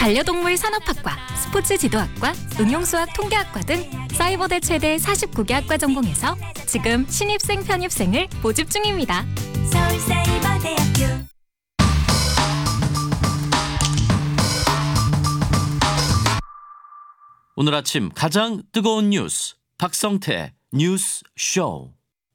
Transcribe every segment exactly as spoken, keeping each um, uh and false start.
반려동물 산업학과, 스포츠 지도학과, 응용수학 통계학과 등 사이버대 최대 사십구 개 학과 전공에서 지금 신입생 편입생을 모집 중입니다. 서울사이버대학교. 오늘 아침 가장 뜨거운 뉴스 박성태 뉴스 쇼.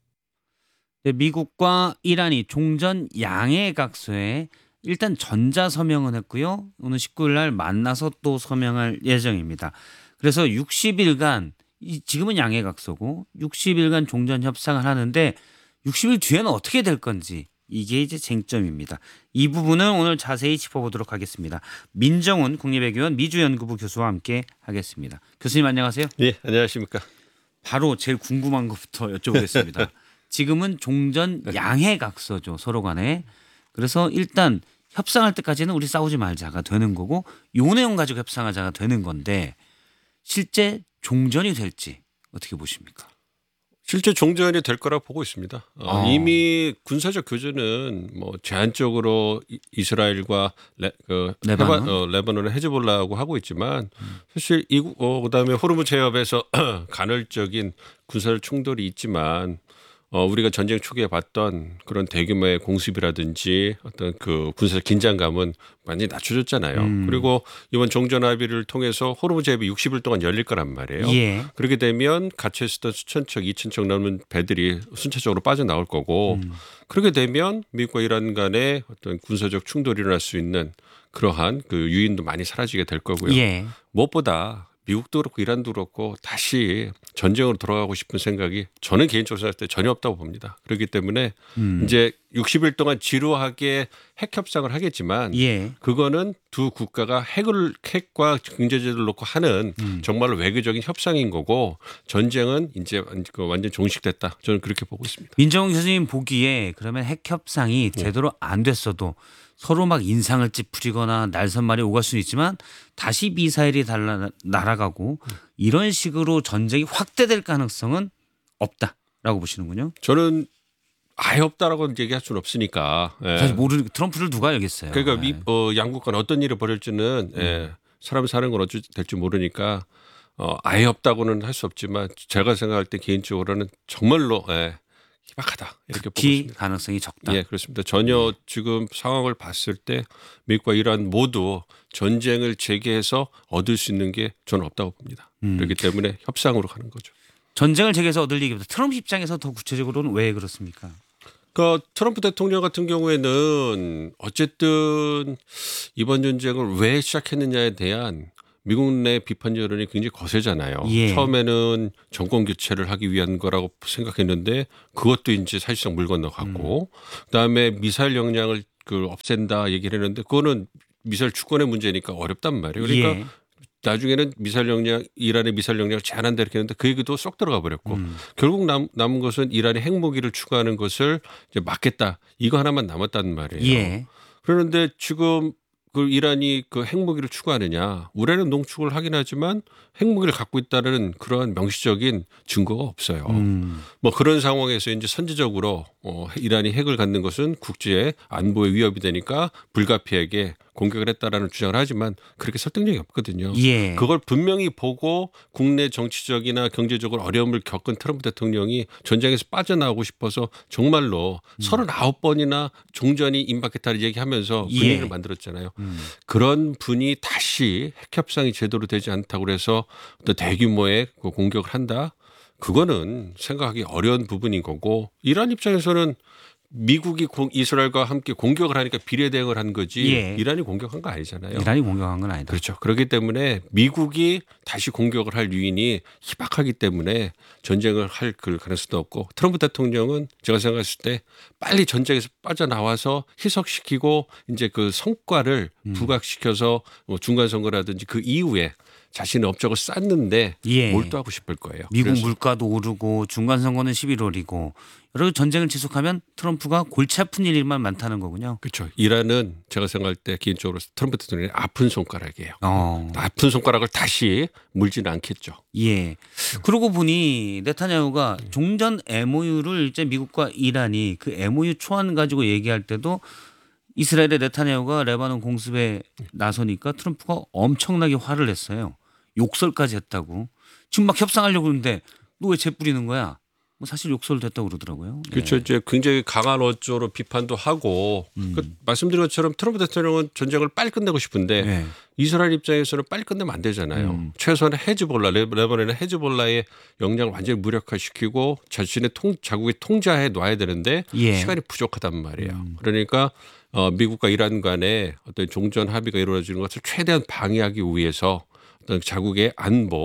네, 미국과 이란이 종전 양해각서에 일단 전자 서명은 했고요. 오늘 십구 일 날 만나서 또 서명할 예정입니다. 그래서 육십 일간 지금은 양해각서고 육십 일간 종전 협상을 하는데 육십 일 뒤에는 어떻게 될 건지 이게 이제 쟁점입니다. 이 부분은 오늘 자세히 짚어보도록 하겠습니다. 민정훈 국립외교원 미주연구부 교수와 함께 하겠습니다. 교수님 안녕하세요. 예, 안녕하십니까. 바로 제일 궁금한 것부터 여쭤보겠습니다. 지금은 종전 양해각서죠, 서로 간에. 그래서 일단 협상할 때까지는 우리 싸우지 말자가 되는 거고 요 내용 가지고 협상하자가 되는 건데 실제 종전이 될지 어떻게 보십니까? 실제 종전이 될 거라고 보고 있습니다. 어, 이미 군사적 교전은 뭐 제한적으로 이스라엘과 레, 그 레바논? 해바, 어, 레바논을 헤즈볼라하고 하고 있지만 사실 이 어, 그다음에 호르무즈 해협에서 간헐적인 군사적 충돌이 있지만 어, 우리가 전쟁 초기에 봤던 그런 대규모의 공습이라든지 어떤 그 군사적 긴장감은 많이 낮춰졌잖아요. 음. 그리고 이번 종전 합의를 통해서 호르무즈 해협이 육십 일 동안 열릴 거란 말이에요. 예. 그렇게 되면 갇혀 있었던 수천 척, 이천 척 넘는 배들이 순차적으로 빠져나올 거고 음. 그렇게 되면 미국과 이란 간의 어떤 군사적 충돌이 일어날 수 있는 그러한 그 유인도 많이 사라지게 될 거고요. 예. 무엇보다 미국도 그렇고 이란도 그렇고 다시 전쟁으로 돌아가고 싶은 생각이 저는 개인적으로 생각할 때 전혀 없다고 봅니다. 그렇기 때문에 음. 이제 육십 일 동안 지루하게 핵 협상을 하겠지만 예. 그거는 두 국가가 핵을 핵과 경제제도를 놓고 하는 음. 정말로 외교적인 협상인 거고 전쟁은 이제 완전 종식됐다. 저는 그렇게 보고 있습니다. 민정훈 교수님 보기에 그러면 핵 협상이 제대로 안 됐어도 서로 막 인상을 찌푸리거나 날선말이 오갈 수는 있지만 다시 미사일이 달라, 날아가고 이런 식으로 전쟁이 확대될 가능성은 없다라고 보시는군요. 저는 아예 없다라고 얘기할 수는 없으니까. 예. 사실 모르는 트럼프를 누가 알겠어요. 그러니까 예. 미, 어, 양국 간 어떤 일을 벌일지는 음. 예, 사람 사는 건 어찌 될지 모르니까 어, 아예 없다고는 할 수 없지만 제가 생각할 때 개인적으로는 정말로 예, 희박하다 이렇게 보고 있습니다. 가능성이 적다. 예, 그렇습니다. 전혀 네. 지금 상황을 봤을 때 미국과 이란 모두 전쟁을 재개해서 얻을 수 있는 게 저는 없다고 봅니다. 음. 그렇기 때문에 협상으로 가는 거죠. 전쟁을 재개해서 얻을 얘기보다 트럼프 입장에서 더 구체적으로는 왜 그렇습니까? 그러니까 트럼프 대통령 같은 경우에는 어쨌든 이번 전쟁을 왜 시작했느냐에 대한 미국 내 비판 여론이 굉장히 거세잖아요. 예. 처음에는 정권 교체를 하기 위한 거라고 생각했는데 그것도 이제 사실상 물 건너갔고 음. 그다음에 미사일 역량을 그 없앤다 얘기를 했는데 그거는 미사일 주권의 문제니까 어렵단 말이에요. 그러니까 예. 나중에는 미사일 역량 이란의 미사일 역량을 제한한다 이렇게 했는데 그 얘기도 쏙 들어가 버렸고 음. 결국 남, 남은 것은 이란의 핵무기를 추가하는 것을 이제 막겠다 이거 하나만 남았다는 말이에요. 예. 그런데 지금 그 이란이 그 핵무기를 추구하느냐 우라늄 농축을 하긴 하지만 핵무기를 갖고 있다는 그런 명시적인 증거가 없어요. 음. 뭐 그런 상황에서 이제 선제적으로 어, 이란이 핵을 갖는 것은 국제 안보에 위협이 되니까 불가피하게 공격을 했다라는 주장을 하지만 그렇게 설득력이 없거든요. 예. 그걸 분명히 보고 국내 정치적이나 경제적으로 어려움을 겪은 트럼프 대통령이 전쟁에서 빠져나오고 싶어서 정말로 음. 서른아홉 번이나 종전이 임박했다는 얘기하면서 분위기를 예. 만들었잖아요. 음. 그런 분이 다시 핵협상이 제대로 되지 않다고 해서 어떤 대규모의 공격을 한다. 그거는 생각하기 어려운 부분인 거고 이란 입장에서는 미국이 이스라엘과 함께 공격을 하니까 비례 대응을 한 거지 예. 이란이 공격한 거 아니잖아요. 이란이 공격한 건 아니다. 그렇죠. 그렇기 때문에 미국이 다시 공격을 할 유인이 희박하기 때문에 전쟁을 할 그 가능성도 없고 트럼프 대통령은 제가 생각했을 때 빨리 전쟁에서 빠져나와서 희석시키고 이제 그 성과를 음. 부각시켜서 뭐 중간선거라든지 그 이후에 자신의 업적을 쌓는데 예. 몰두하고 싶을 거예요. 미국 물가도 오르고 중간선거는 십일월이고 여러 전쟁을 지속하면 트럼프가 골치 아픈 일만 많다는 거군요. 그렇죠. 이란은 제가 생각할 때 개인적으로 트럼프 대통령의 아픈 손가락이에요. 어. 아픈 손가락을 다시 물지는 않겠죠. 예. 그러고 보니 네타냐후가 종전 엠오유를 이제 미국과 이란이 그 엠오유 초안 가지고 얘기할 때도 이스라엘의 네타냐후가 레바논 공습에 나서니까 트럼프가 엄청나게 화를 냈어요. 욕설까지 했다고. 지금 막 협상하려고 그러는데 너 왜 재 뿌리는 거야? 뭐 사실 욕설도 했다고 그러더라고요. 그렇죠. 예. 이제 굉장히 강한 어조로 비판도 하고 음. 그 말씀드린 것처럼 트럼프 대통령은 전쟁을 빨리 끝내고 싶은데 예. 이스라엘 입장에서는 빨리 끝내면 안 되잖아요. 음. 최소한 헤즈볼라, 레- 레바논의 헤즈볼라의 역량을 완전히 무력화시키고 자신의 통, 자국의 통제하에 놔야 되는데 예. 시간이 부족하단 말이에요. 음. 그러니까 어, 미국과 이란 간에 어떤 종전 합의가 이루어지는 것을 최대한 방해하기 위해서 어떤 자국의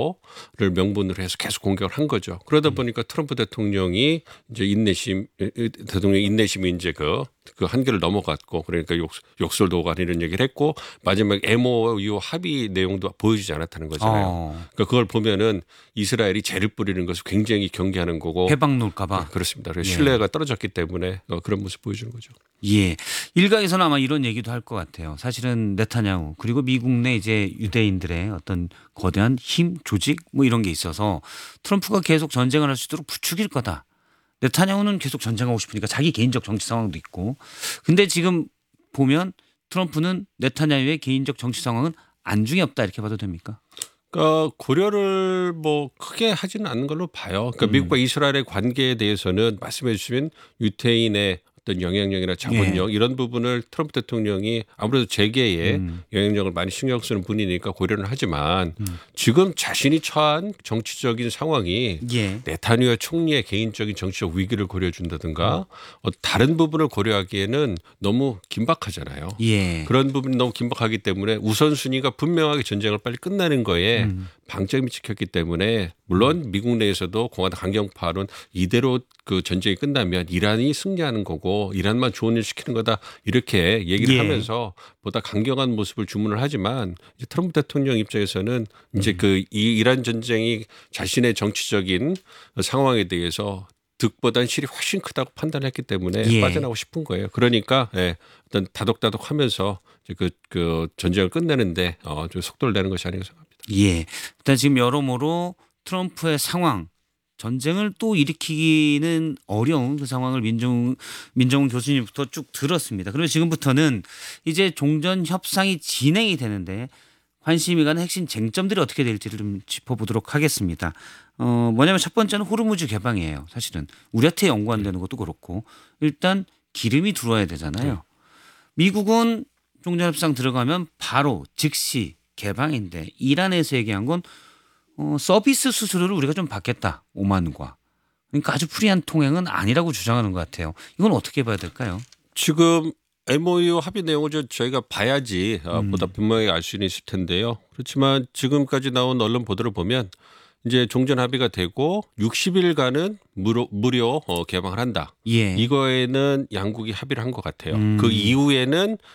안보를 명분으로 해서 계속 공격을 한 거죠. 그러다 보니까 트럼프 대통령이 이제 인내심, 대통령 인내심이 이제 그, 그 한계를 넘어갔고 그러니까 욕, 욕설도 오가는 이런 얘기를 했고 마지막 엠오유 합의 내용도 보여주지 않았다는 거잖아요. 어. 그러니까 그걸 보면은 이스라엘이 죄를 뿌리는 것을 굉장히 경계하는 거고. 해방 놀까봐. 아, 그렇습니다. 그래서 예. 신뢰가 떨어졌기 때문에 어, 그런 모습 보여주는 거죠. 예. 일각에서는 아마 이런 얘기도 할 것 같아요. 사실은 네타냐후 그리고 미국 내 이제 유대인들의 어떤 거대한 힘, 조직 뭐 이런 게 있어서 트럼프가 계속 전쟁을 할 수 있도록 부추길 거다. 네타냐후는 계속 전쟁하고 싶으니까 자기 개인적 정치 상황도 있고. 근데 지금 보면 트럼프는 네타냐후의 개인적 정치 상황은 안중에 없다 이렇게 봐도 됩니까? 그러니까 고려를 뭐 크게 하지는 않는 걸로 봐요. 그러니까 음. 미국과 이스라엘의 관계에 대해서는 말씀해 주시면 유태인의 어떤 영향력이나 자본력 예. 이런 부분을 트럼프 대통령이 아무래도 재계에 음. 영향력을 많이 신경 쓰는 분이니까 고려는 하지만 음. 지금 자신이 처한 정치적인 상황이 예. 네타냐후 총리의 개인적인 정치적 위기를 고려준다든가 음. 어, 다른 부분을 고려하기에는 너무 긴박하잖아요. 예. 그런 부분이 너무 긴박하기 때문에 우선순위가 분명하게 전쟁을 빨리 끝내는 거에 음. 방점이 찍혔기 때문에 물론 미국 내에서도 공화당 강경파는 이대로 그 전쟁이 끝나면 이란이 승리하는 거고 이란만 좋은 일 시키는 거다 이렇게 얘기를 예. 하면서 보다 강경한 모습을 주문을 하지만 이제 트럼프 대통령 입장에서는 이제 음. 그 이 이란 전쟁이 자신의 정치적인 상황에 대해서 득보단 실이 훨씬 크다고 판단했기 때문에 예. 빠져나오고 싶은 거예요. 그러니까 예, 어떤 다독다독하면서 이제 그, 그 전쟁을 끝내는데 어, 좀 속도를 내는 것이 아닌가 생각합니다. 예. 일단 지금 여러모로 트럼프의 상황, 전쟁을 또 일으키기는 어려운 그 상황을 민정 민정훈 교수님부터 쭉 들었습니다. 그리고 지금부터는 이제 종전 협상이 진행이 되는데 관심이 가는 핵심 쟁점들이 어떻게 될지를 좀 짚어보도록 하겠습니다. 어, 뭐냐면 첫 번째는 호르무즈 개방이에요. 사실은 우리한테 연구한다는 것도 그렇고 일단 기름이 들어와야 되잖아요. 미국은 종전협상 들어가면 바로 즉시 개방인데 이란에서 얘기한 건 어, 서비스 수수료를 우리가 좀 받겠다. 오만과. 그러니까 아주 프리한 통행은 아니라고 주장하는 것 같아요. 이건 어떻게 봐야 될까요? 지금 엠오유 합의 내용을 저- 저희가 봐야지 어, 음. 보다 분명히 알 수는 있을 텐데요. 그렇지만 지금까지 나온 언론 보도를 보면 이제 종전 합의가 되고 육십 일간은 무료, 무료 어, 개방을 한다. 예. 이거에는 양국이 합의를 한 것 같아요. 음. 그 이후에는